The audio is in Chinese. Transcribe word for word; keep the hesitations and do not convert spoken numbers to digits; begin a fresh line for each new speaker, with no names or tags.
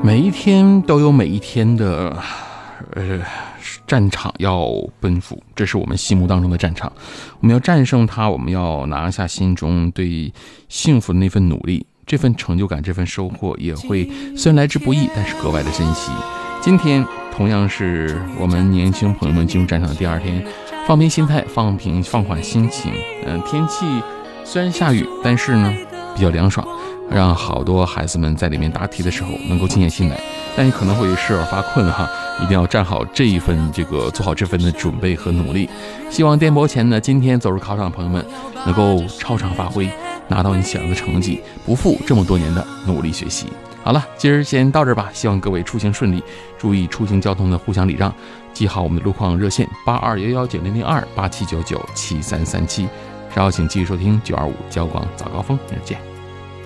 每一天都有每一天的呃战场要奔赴，这是我们心目当中的战场，我们要战胜它，我们要拿下心中对幸福的那份努力，这份成就感，这份收获也会虽然来之不易，但是格外的珍惜。今天同样是我们年轻朋友们进入战场的第二天，放平心态，放平放缓心情。嗯、呃，天气虽然下雨，但是呢比较凉爽，让好多孩子们在里面答题的时候能够静下心来，但你可能会时而发困哈，一定要站好这一份这个做好这份的准备和努力。希望电波前呢，今天走入考场的朋友们能够超常发挥，拿到你想要的成绩，不负这么多年的努力学习。好了，今儿先到这儿吧，希望各位出行顺利，注意出行交通的互相礼让，记好我们的路况热线八二幺幺九零零二八七九九七三三七，稍后请继续收听九二五交广早高峰，明儿见。